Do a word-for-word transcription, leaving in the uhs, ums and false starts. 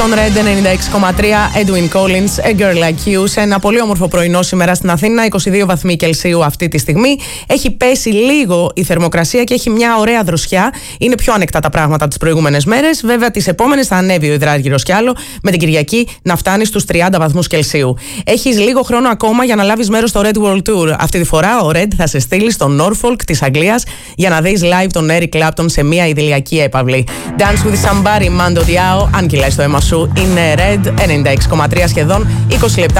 Τον Red ενενήντα έξι κόμμα τρία, Edwin Collins, A Girl Like You, σε ένα πολύ όμορφο πρωινό σήμερα στην Αθήνα, είκοσι δύο βαθμοί Κελσίου αυτή τη στιγμή. Έχει πέσει λίγο η θερμοκρασία και έχει μια ωραία δροσιά. Είναι πιο ανεκτά τα πράγματα τις προηγούμενες μέρες. Βέβαια, τις επόμενες θα ανέβει ο υδράργυρος κι άλλο, με την Κυριακή να φτάνει στους τριάντα βαθμούς Κελσίου. Έχεις λίγο χρόνο ακόμα για να λάβεις μέρος στο Red World Tour. Αυτή τη φορά ο Red θα σε στείλει στο Norfolk της Αγγλίας για να δεις live τον Eric Clapton σε μια idηλιακή έπαυλη. Dance with Somebody, Mando Diao, αν κυλάει στο αίμα σου, είναι Red ενενήντα έξι κόμμα τρία, σχεδόν είκοσι λεπτά.